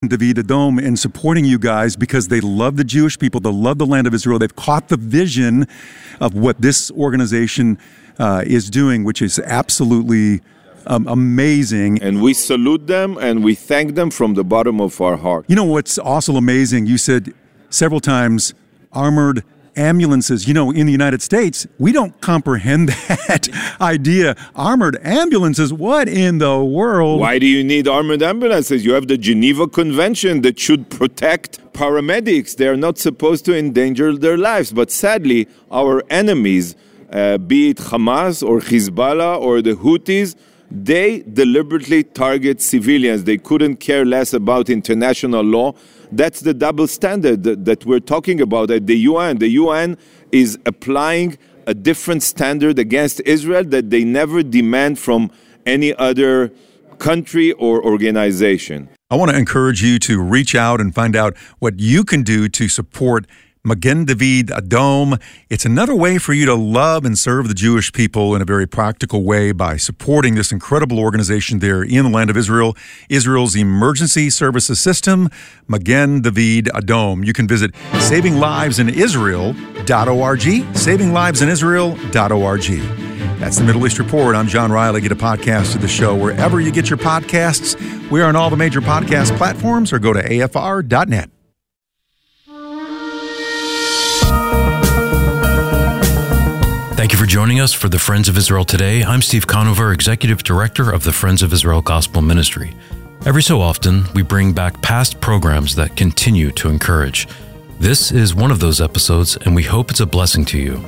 David Adom in supporting you guys because they love the Jewish people, they love the land of Israel. They've caught the vision of what this organization is doing, which is absolutely amazing. And we salute them and we thank them from the bottom of our heart. You know what's also amazing? You said several times armored ambulances. You know, in the United States, we don't comprehend that idea. Armored ambulances, what in the world? Why do you need armored ambulances? You have the Geneva Convention that should protect paramedics. They are not supposed to endanger their lives. But sadly, our enemies, be it Hamas or Hezbollah or the Houthis, they deliberately target civilians. They couldn't care less about international law. That's the double standard that we're talking about at the UN. The UN is applying a different standard against Israel that they never demand from any other country or organization. I want to encourage you to reach out and find out what you can do to support Magen David Adom. It's another way for you to love and serve the Jewish people in a very practical way by supporting this incredible organization there in the land of Israel, Israel's emergency services system, Magen David Adom. You can visit savinglivesinisrael.org, savinglivesinisrael.org. That's the Middle East Report. I'm John Riley. Get a podcast of the show wherever you get your podcasts. We are on all the major podcast platforms, or go to afr.net. Thank you for joining us for the Friends of Israel Today. I'm Steve Conover, Executive Director of the Friends of Israel Gospel Ministry. Every so often, we bring back past programs that continue to encourage. This is one of those episodes, and we hope it's a blessing to you.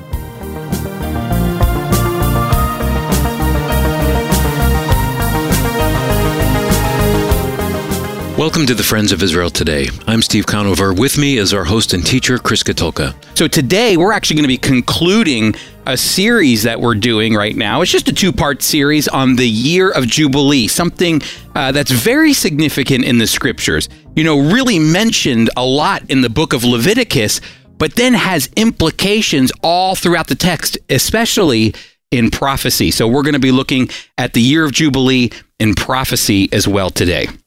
Welcome to the Friends of Israel Today. I'm Steve Conover. With me is our host and teacher, Chris Katulka. So today, we're actually going to be concluding a series that we're doing right now. It's just a two-part series on the year of Jubilee, something that's very significant in the scriptures. You know, really mentioned a lot in the book of Leviticus, but then has implications all throughout the text, especially in prophecy. So we're going to be looking at the year of Jubilee in prophecy as well today.